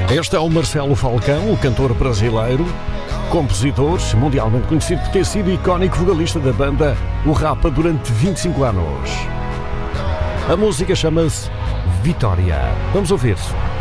Este é o Marcelo Falcão, o cantor brasileiro, compositor mundialmente conhecido por ter sido icónico vocalista da banda O Rapa durante 25 anos. A música chama-se Vitória. Vamos ouvir.